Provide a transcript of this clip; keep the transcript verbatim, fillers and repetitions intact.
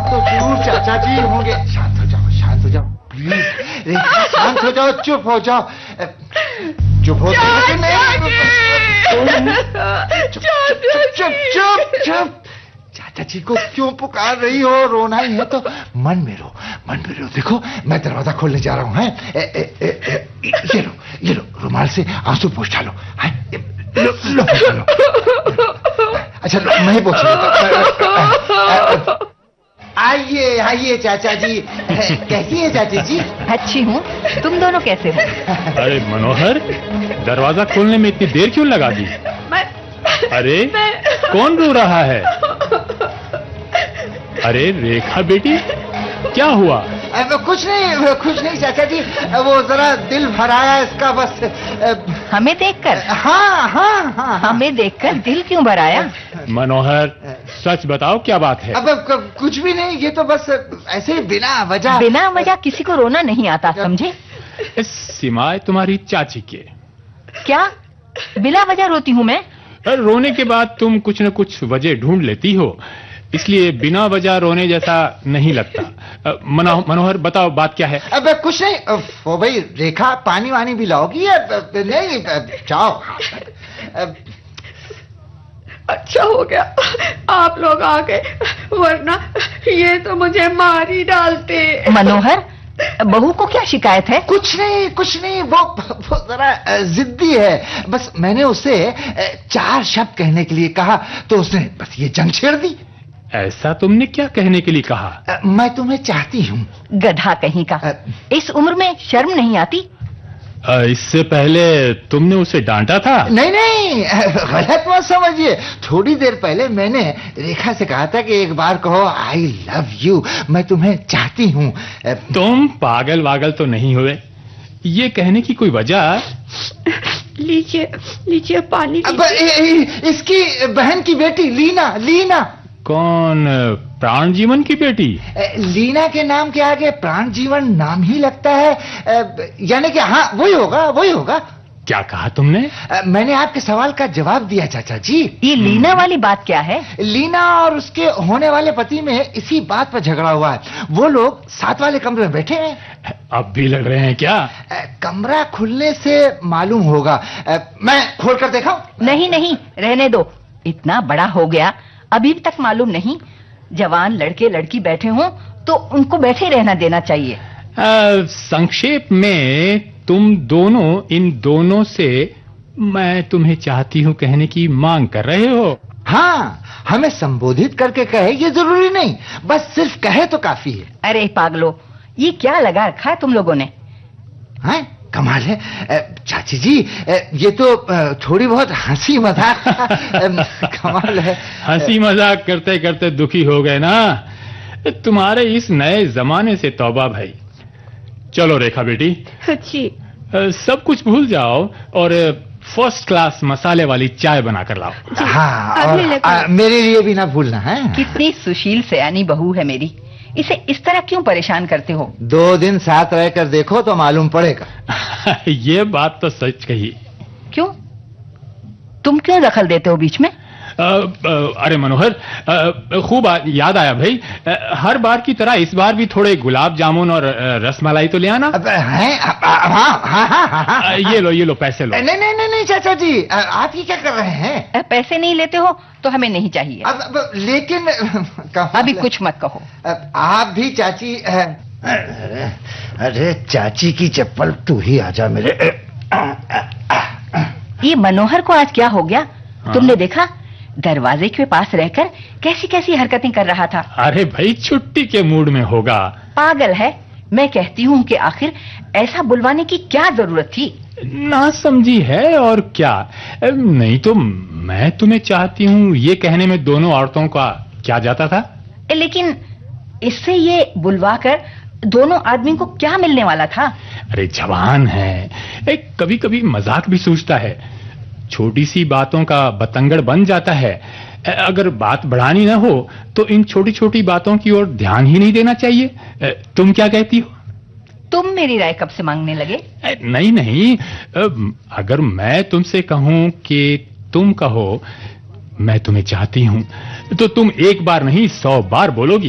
अब तो जरूर चाचा जी होंगे। शांत हो जाओ, शांत हो जाओ प्लीज। रेखा शांत हो जाओ, चुप हो जाओ, चुप हो जाओ। चुप चुप चुप चुप। चाचा जी को क्यों पुकार रही हो? रोना ही है तो मन में रो, मन में रो। देखो मैं दरवाजा खोलने जा रहा हूँ। है ए, ए, ए, ए, ये लो, ये लो, रुमाल से आंसू पोंछ डालो। लो लो, लो। अच्छा लो, मैं ही पोंछ लेता। आइए आइए चाचा जी। कैसी है चाची जी? अच्छी हूँ, तुम दोनों कैसे हो? अरे मनोहर, दरवाजा खोलने में इतनी देर क्यों लगा दी? मैं, अरे मैं... कौन रो रहा है? अरे रेखा बेटी, क्या हुआ? अब कुछ नहीं, कुछ नहीं चाचा जी, वो जरा दिल भर आया इसका बस। हमें देखकर? हाँ हाँ हाँ। हमें देखकर दिल क्यों भर आया? मनोहर सच बताओ, क्या बात है? अब, अब कुछ भी नहीं, ये तो बस ऐसे ही बिना वजह। बिना वजह किसी को रोना नहीं आता, समझे? सिवाय तुम्हारी चाची के। क्या बिना वजह रोती हूँ मैं? रोने के बाद तुम कुछ न कुछ वजह ढूंढ लेती हो, इसलिए बिना वजह रोने जैसा नहीं लगता। मनो, मनोहर बताओ बात क्या है? अब कुछ नहीं। ओ भाई रेखा, पानी वानी भी लाओगी? नहीं, जाओ। अच्छा हो गया आप लोग आ गए, वरना ये तो मुझे मार ही डालते। मनोहर, बहू को क्या शिकायत है? कुछ नहीं, कुछ नहीं, वो, वो जरा जिद्दी है। बस मैंने उसे चार शब्द कहने के लिए कहा तो उसने बस ये जंग छेड़ दी। ऐसा तुमने क्या कहने के लिए कहा? आ, मैं तुम्हें चाहती हूँ। गधा कहीं का, इस उम्र में शर्म नहीं आती? आ, इससे पहले तुमने उसे डांटा था? नहीं नहीं, गलत मत समझिए। थोड़ी देर पहले मैंने रेखा से कहा था कि एक बार कहो आई लव यू, मैं तुम्हें चाहती हूँ। तुम पागल वागल तो नहीं हुए? ये कहने की कोई वजह? लीजिए लीजिए पानी। अब इसकी बहन की बेटी लीना। लीना कौन? प्राण जीवन की बेटी? लीना के नाम के आगे प्राण जीवन नाम ही लगता है, यानी कि हाँ वही होगा, वही होगा। क्या कहा तुमने? मैंने आपके सवाल का जवाब दिया चाचा जी। ये लीना वाली बात क्या है? लीना और उसके होने वाले पति में इसी बात पर झगड़ा हुआ है। वो लोग साथ वाले कमरे में बैठे हैं। अब भी लड़ रहे हैं क्या? कमरा खुलने से मालूम होगा। मैं खोल कर देखा? नहीं नहीं, रहने दो, इतना बड़ा हो गया अभी तक मालूम नहीं। जवान लड़के लड़की बैठे हों तो उनको बैठे रहना देना चाहिए। आ, संक्षेप में तुम दोनों इन दोनों से मैं तुम्हें चाहती हूँ कहने की मांग कर रहे हो? हाँ, हमें संबोधित करके कहे ये जरूरी नहीं, बस सिर्फ कहे तो काफी है। अरे पागलो, ये क्या लगा रखा है तुम लोगों ने? हाँ, कमाल है चाची जी, ये तो थोड़ी बहुत हंसी मजाक कमाल है। हंसी मजाक करते करते दुखी हो गए ना? तुम्हारे इस नए जमाने से तौबा भाई। चलो रेखा बेटी, जी सब कुछ भूल जाओ और फर्स्ट क्लास मसाले वाली चाय बना कर लाओ। हाँ, और आ, मेरे लिए भी ना भूलना है। कितनी सुशील सयानी बहू है मेरी, इसे इस तरह क्यों परेशान करते हो? दो दिन साथ रहकर देखो तो मालूम पड़ेगा। ये बात तो सच कही। क्यों? तुम क्यों दखल देते हो बीच में? आ, आ, अरे मनोहर, खूब याद आया भाई। आ, हर बार की तरह इस बार भी थोड़े गुलाब जामुन और रसमलाई तो ले आना। हैं? हाँ हाँ हाँ हाँ। ये लो, ये लो, पैसे लो। नहीं नहीं नहीं चाचा जी, आप ये क्या कर रहे हैं? पैसे नहीं लेते हो तो हमें नहीं चाहिए। अब, अब लेकिन अभी कुछ मत कहो। आप भी चाची। अरे, अरे चाची की चप्पल तू ही आजा मेरे। ये मनोहर को आज क्या हो गया? हाँ? तुमने देखा दरवाजे के पास रहकर कैसी कैसी हरकतें कर रहा था। अरे भाई छुट्टी के मूड में होगा। पागल है। मैं कहती हूँ कि आखिर ऐसा बुलवाने की क्या जरूरत थी? ना समझी है और क्या। नहीं तो मैं तुम्हें चाहती हूँ ये कहने में दोनों औरतों का क्या जाता था? लेकिन इससे ये बुलवा कर दोनों आदमी को क्या मिलने वाला था? अरे जवान है, एक कभी कभी मजाक भी सूझता है। छोटी सी बातों का बतंगड़ बन जाता है। अगर बात बढ़ानी ना हो तो इन छोटी छोटी बातों की ओर ध्यान ही नहीं देना चाहिए। तुम क्या कहती हो? तुम मेरी राय कब से मांगने लगे? नहीं नहीं, अगर मैं तुमसे कहूं कि तुम कहो मैं तुम्हें चाहती हूं तो तुम एक बार नहीं सौ बार बोलोगी।